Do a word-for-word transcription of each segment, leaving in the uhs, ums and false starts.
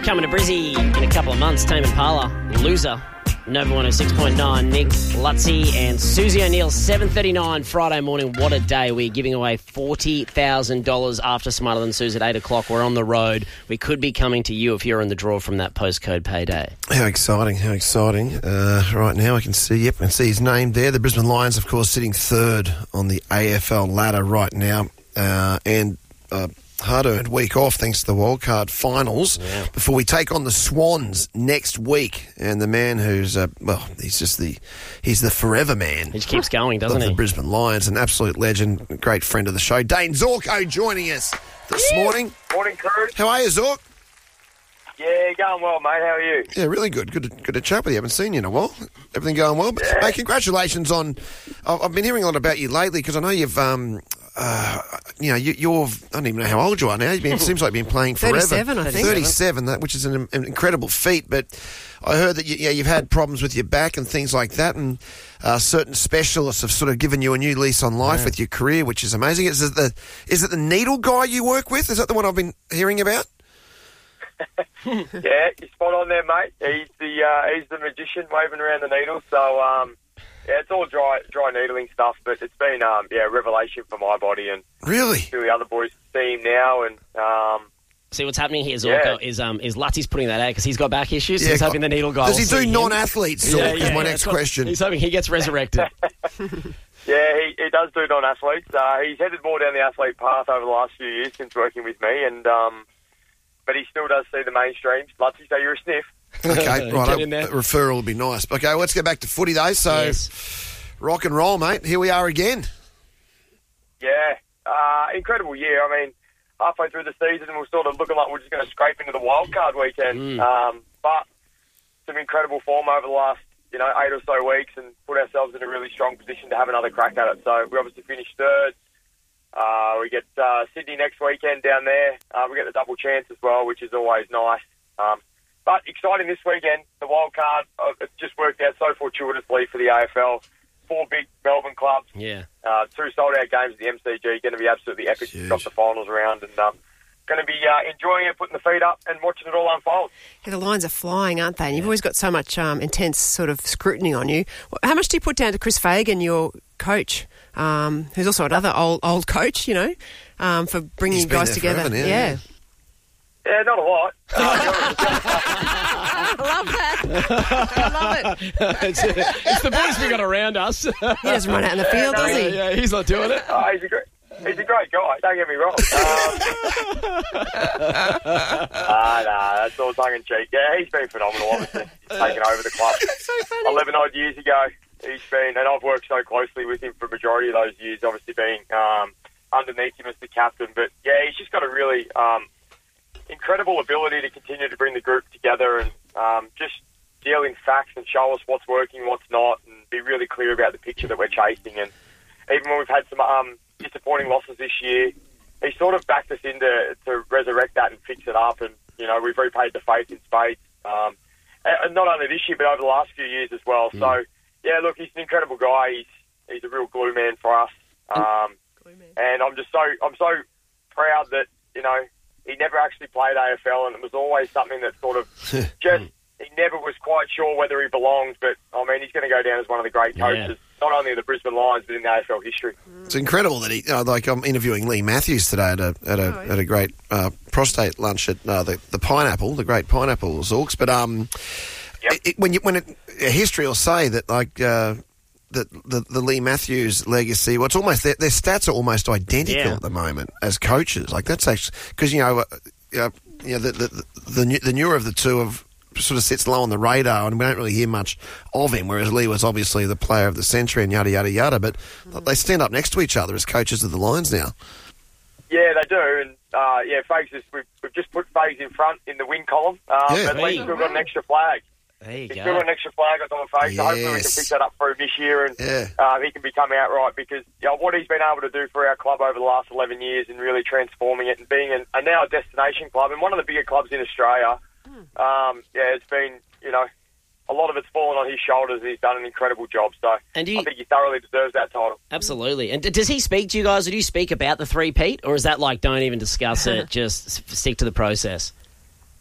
Coming to Brizzy in a couple of months, Tame Impala, Loser, Nova one oh six point nine, Nick, Lutzy and Susie O'Neill, seven thirty-nine Friday morning. What a day. We're giving away forty thousand dollars after Smarter Than Suze at eight o'clock. We're on the road. We could be coming to you if you're in the draw from that postcode payday. How exciting, how exciting. Uh, right now I can see, yep, I can see his name there. The Brisbane Lions, of course, sitting third on the A F L ladder right now. Uh, and... Uh, hard-earned week off thanks to the wildcard finals yeah. before we take on the Swans next week. And the man who's, uh, well, he's just the, he's the forever man. He just keeps going, doesn't of he? The Brisbane Lions, an absolute legend, a great friend of the show. Dane Zorko joining us this yeah. morning. Morning, crew. How are you, Zork? Yeah, going well, mate. How are you? Yeah, really good. Good to, good to chat with you. Haven't seen you in a while. Everything going well? But, yeah. Hey, congratulations on... I've been hearing a lot about you lately because I know you've... Um, Uh, you know, you, you're, I don't even know how old you are now. You've been, it seems like you've been playing forever. thirty-seven, I think. thirty-seven, that, which is an, an incredible feat. But I heard that you, yeah, you've had problems with your back and things like that, and uh, certain specialists have sort of given you a new lease on life yeah. with your career, which is amazing. Is it the is it the needle guy you work with? Is that the one I've been hearing about? Yeah, you're spot on there, mate. He's the uh, he's the magician waving around the needle. So, um, yeah, it's all dry dry needling stuff, but it's been um, yeah, a revelation for my body and really two of the other boys see him now. And um, see what's happening here, Zorko, yeah. is um is Lutzy's putting that out because he's got back issues. So yeah, he's hoping the needle guy. Does he will do see non-athletes? Zork, yeah, is yeah, my yeah, next question. He's hoping he gets resurrected. Yeah, he, he does do non-athletes. Uh, he's headed more down the athlete path over the last few years since working with me, and um, but he still does see the mainstream. Lutzy, so you're a sniff. Okay, right. A referral would be nice. Okay, let's get back to footy though. So. Yes. Rock and roll, mate. Here we are again. Yeah, uh, incredible year. I mean, halfway through the season, we're sort of looking like we're just going to scrape into the wild card weekend. Mm. Um, but some incredible form over the last, you know, eight or so weeks, and put ourselves in a really strong position to have another crack at it. So we obviously finished third. Uh, we get uh, Sydney next weekend down there. Uh, we get the double chance as well, which is always nice. Um, but exciting this weekend. The wild card, uh, it just worked out so fortuitously for the A F L. Four big Melbourne clubs. Yeah. Uh, two sold-out games at the M C G. Going to be absolutely epic to drop the finals around. And um, going to be uh, enjoying it, putting the feet up and watching it all unfold. Yeah, the Lions are flying, aren't they? And you've always got so much um, intense sort of scrutiny on you. How much do you put down to Chris Fagan, your coach, um, who's also another old old coach, you know, um, for bringing He's you guys together? Forever, yeah. yeah. Yeah, not a lot. Uh, I love that. I love it. it's, it's the boys we got around us. He doesn't run out in the field, yeah, no, does he? Yeah, he's not doing it. Oh, he's a great, he's a great guy. Don't get me wrong. Um, ah, nah, that's all tongue in cheek. Yeah, he's been phenomenal. Obviously, he's taken over the club so funny. eleven odd years ago. He's been, and I've worked so closely with him for a majority of those years. Obviously, being um, underneath him as the captain, but yeah, he's just got a really um, incredible ability to continue to bring the group together and um, just deal in facts and show us what's working, what's not, and be really clear about the picture that we're chasing. And even when we've had some um, disappointing losses this year, he sort of backed us in to, to resurrect that and fix it up. And, you know, we've repaid the faith in spades. Um, and not only this year, but over the last few years as well. Mm. So, yeah, look, he's an incredible guy. He's he's a real glue man for us. Um, and I'm just so I'm so proud that, you know, he never actually played A F L, and it was always something that sort of just, he never was quite sure whether he belonged, but, I mean, he's going to go down as one of the great coaches, yeah. not only in the Brisbane Lions, but in the A F L history. It's incredible that he, uh, like, I'm interviewing Lee Matthews today at a at a, oh, yeah. at a great uh, prostate lunch at uh, the, the Pineapple, the great Pineapple Zorks, but um, yep. it, it, when you, when it, history will say that, like, uh, that the, the Lee Matthews legacy, well, it's almost, their, their stats are almost identical yeah. at the moment as coaches. Like, that's actually, because, you know, uh, you know, you know the, the, the, the newer of the two have sort of sits low on the radar, and we don't really hear much of him, whereas Lee was obviously the player of the century and yada, yada, yada, but mm. they stand up next to each other as coaches of the Lions now. Yeah, they do, and uh, yeah, Fags is, we've, we've just put Fags in front in the win column, um, yeah. at least we've got an extra flag. There you He's go. still got an extra flag on the face, yes. so hopefully we can pick that up for him this year, and yeah. uh, he can become outright, because you know, what he's been able to do for our club over the last eleven years and really transforming it and being an, a now a destination club and one of the bigger clubs in Australia, mm. um, yeah, it's been, you know, a lot of it's fallen on his shoulders, and he's done an incredible job. So and you, I think he thoroughly deserves that title. Absolutely. And d- does he speak to you guys, or do you speak about the three-peat, or is that like, don't even discuss it, just stick to the process? Oh, we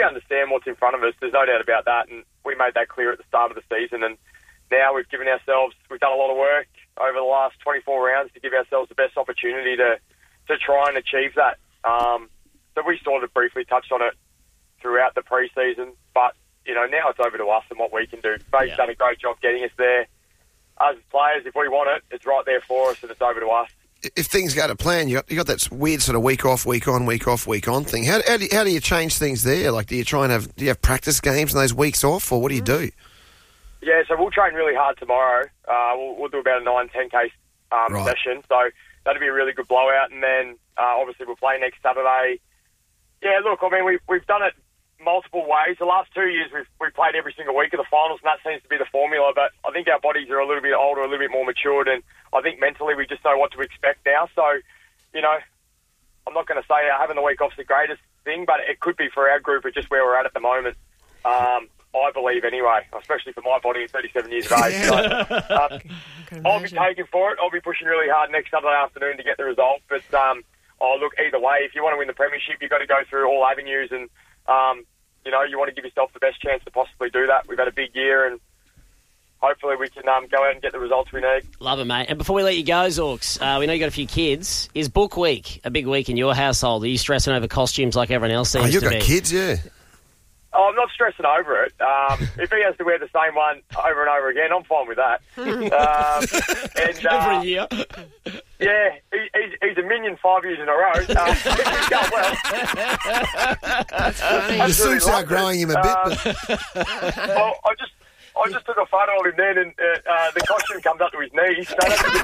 understand what's in front of us. There's no doubt about that, and we made that clear at the start of the season. And now we've given ourselves, we've done a lot of work over the last twenty-four rounds to give ourselves the best opportunity to, to try and achieve that. Um, so we sort of briefly touched on it throughout the pre-season, but, you know, now it's over to us and what we can do. Faye's yeah. done a great job getting us there. As players, if we want it, it's right there for us and it's over to us. If things go to plan, you got, you got that weird sort of week off, week on, week off, week on thing. How, how, do you, how do you change things there? Like, do you try and have, do you have practice games in those weeks off, or what do you do? Yeah, so we'll train really hard tomorrow. Uh, we'll, we'll do about a nine, ten K um, right. session, so that'll be a really good blowout. And then, uh, obviously, we'll play next Saturday. Yeah, look, I mean, we've, we've done it multiple ways. The last two years, we've, we've played every single week of the finals, and that seems to be the formula. But I think our bodies are a little bit older, a little bit more matured, and I think mentally we just know what to expect now. So, you know, I'm not going to say having the week off's the greatest thing, but it could be for our group at just where we're at at the moment. Um, I believe anyway, especially for my body at thirty-seven years of age. So, um, I'll be taking for it. I'll be pushing really hard next Saturday afternoon to get the result. But, um, oh, look, either way, if you want to win the premiership, you've got to go through all avenues, and, um, you know, you want to give yourself the best chance to possibly do that. We've had a big year, and hopefully we can um, go out and get the results we need. Love it, mate. And before we let you go, Zorks, uh, we know you've got a few kids. Is book week a big week in your household? Are you stressing over costumes like everyone else seems oh, you've to got be? kids, yeah. Oh, I'm not stressing over it. Um, if he has to wear the same one over and over again, I'm fine with that. um, and, uh, Every year. Yeah, he, he's, he's a minion five years in a row. Uh, he's going well. That's funny. The suits are growing him a bit. Um, But... well, I just... I just took a photo of him then, and uh, uh, the costume comes up to his knees. So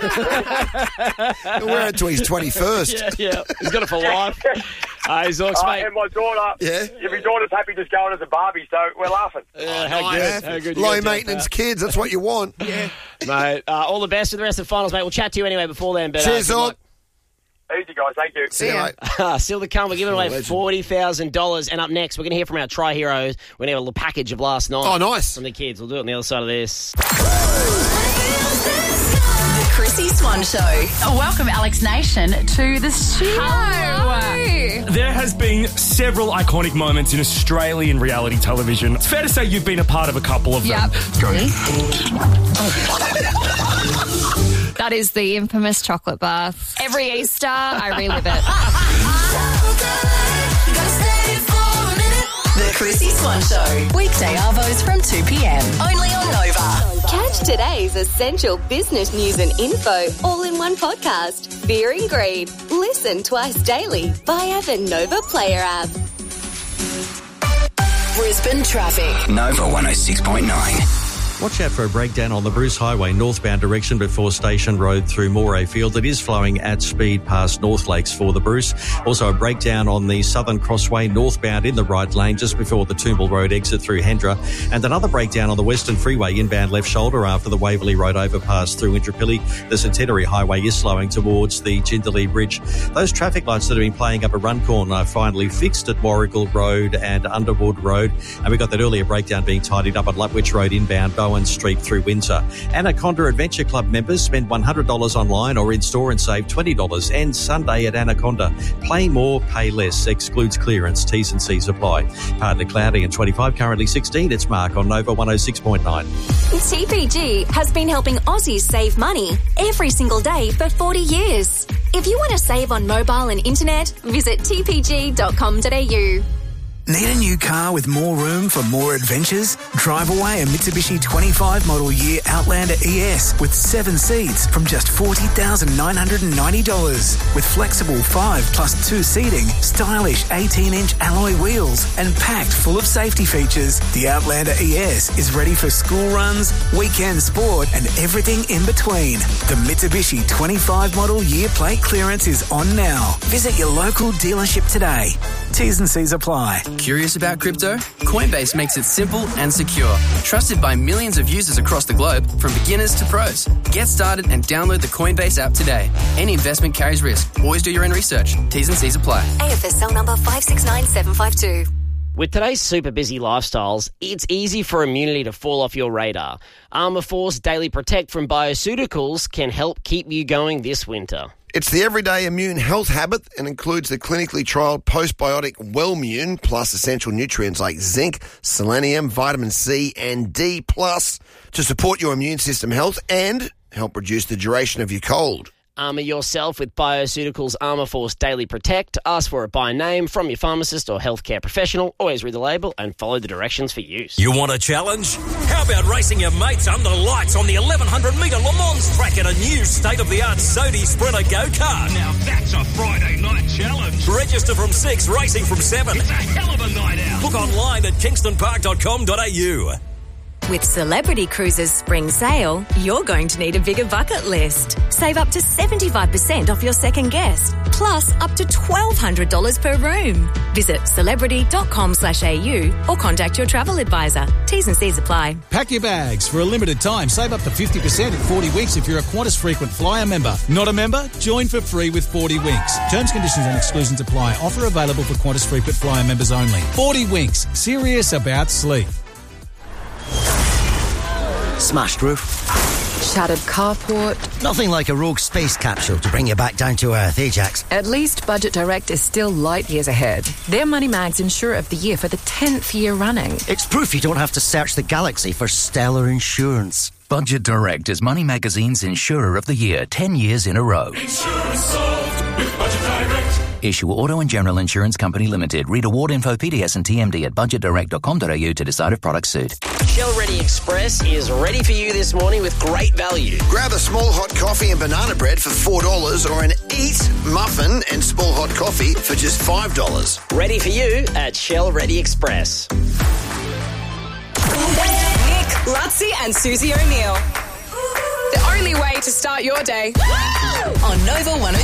that's a He'll wear it to his twenty-first. Yeah, yeah. He's got it for life. Hey, Zorks, uh, mate. and my daughter, Yeah. yeah, my daughter's happy just going as a Barbie, so we're laughing. Yeah, how Nice. good. How good you Low got that, maintenance kids, that's what you want. Yeah. mate. Uh, all the best for the rest of the finals, mate. We'll chat to you anyway before then. But, Cheers, uh, good Zork. luck. Easy, guys. Thank you. See you, mate. Uh, still to come, we're giving away legend. forty thousand dollars. And up next, we're going to hear from our tri-heroes. We're going to have a little package of last night. Oh, nice. From the kids. We'll do it on the other side of this. The Chrissy Swan Show. Welcome, Alex Nation, to the studio. There has been several iconic moments in Australian reality television. It's fair to say you've been a part of a couple of them. Yep. Go. That is the infamous chocolate bath. Every Easter, I relive it. The Chrissy Swan Show. Weekday arvos from two p.m. Only on Nova. Catch today's essential business news and info all in one podcast. Fear and Greed. Listen twice daily via the Nova Player app. Brisbane traffic. Nova one oh six point nine. Watch out for a breakdown on the Bruce Highway northbound direction before Station Road through Moray Field. It is flowing at speed past North Lakes for the Bruce. Also a breakdown on the Southern Crossway northbound in the right lane just before the Toombul Road exit through Hendra. And another breakdown on the Western Freeway inbound left shoulder after the Waverley Road overpass through Intrapilli. The Centenary Highway is slowing towards the Jindalee Bridge. Those traffic lights that have been playing up at Runcorn are finally fixed at Warrigal Road and Underwood Road. And we got that earlier breakdown being tidied up at Lutwich Road inbound Bowen Street through Windsor. Anaconda Adventure Club members spend one hundred dollars online or in-store and save twenty dollars. And Sunday at Anaconda. Play more, pay less. Excludes clearance. T's and C's apply. Partly cloudy and twenty-five, currently sixteen. It's Mark on Nova one oh six point nine. T P G has been helping Aussies save money every single day for forty years. If you want to save on mobile and internet, visit t p g dot com dot a u. Need a new car with more room for more adventures? Drive away a Mitsubishi twenty-five model year Outlander E S with seven seats from just forty thousand nine hundred ninety dollars. With flexible five plus two seating, stylish eighteen inch alloy wheels and packed full of safety features, the Outlander E S is ready for school runs, weekend sport and everything in between. The Mitsubishi twenty-five model year plate clearance is on now. Visit your local dealership today. T's and C's apply. Curious about crypto? Coinbase makes it simple and secure. Trusted by millions of users across the globe, from beginners to pros. Get started and download the Coinbase app today. Any investment carries risk. Always do your own research. T's and C's apply. A F S L number five six nine seven five two. With today's super busy lifestyles, it's easy for immunity to fall off your radar. Armour Force Daily Protect from Bioceuticals can help keep you going this winter. It's the everyday immune health habit and includes the clinically trialled postbiotic Wellmune plus essential nutrients like zinc, selenium, vitamin C and D plus to support your immune system health and help reduce the duration of your cold. Armour yourself with Bioceuticals Armour Force Daily Protect. Ask for it by name from your pharmacist or healthcare professional. Always read the label and follow the directions for use. You want a challenge? How about racing your mates under lights on the eleven hundred metre Le Mans track at a new state-of-the-art Sodi Sprinter go-kart? Now that's a Friday night challenge. Register from six, racing from seven. It's a hell of a night out. Look online at kingston park dot com dot a u. With Celebrity Cruises Spring Sale, you're going to need a bigger bucket list. Save up to seventy-five percent off your second guest, plus up to twelve hundred dollars per room. Visit celebrity dot com slash a u or contact your travel advisor. T's and C's apply. Pack your bags. For a limited time, save up to fifty percent in forty winks if you're a Qantas Frequent Flyer member. Not a member? Join for free with forty winks. Terms, conditions and exclusions apply. Offer available for Qantas Frequent Flyer members only. forty winks. Serious about sleep. Smashed roof. Shattered carport. Nothing like a rogue space capsule to bring you back down to earth, Ajax. At least Budget Direct is still light years ahead. They're Moneymag's Insurer of the Year for the tenth year running. It's proof you don't have to search the galaxy for stellar insurance. Budget Direct is Money Magazine's Insurer of the Year ten years in a row. Insurance solved with Budget Direct. Issue Auto and General Insurance Company Limited. Read award info, P D S and T M D at budget direct dot com dot a u to decide if products suit. Shell Ready Express is ready for you this morning with great value. Grab a small hot coffee and banana bread for four dollars or an Eat muffin and small hot coffee for just five dollars. Ready for you at Shell Ready Express. Nick, Lutzi and Susie O'Neill. The only way to start your day. On Nova one oh